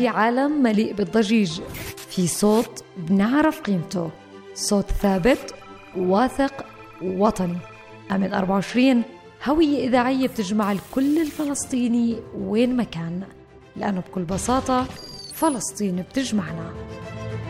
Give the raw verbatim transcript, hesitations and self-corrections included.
في عالم مليء بالضجيج، في صوت بنعرف قيمته، صوت ثابت واثق وطني. أمل أربعة وعشرين هوية إذاعية بتجمع الكل الفلسطيني وين ما كان، لأنه بكل بساطة فلسطين بتجمعنا.